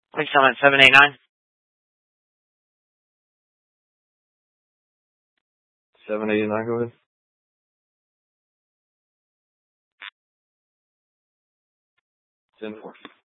Please tell me 789. 789, go ahead. 10-4.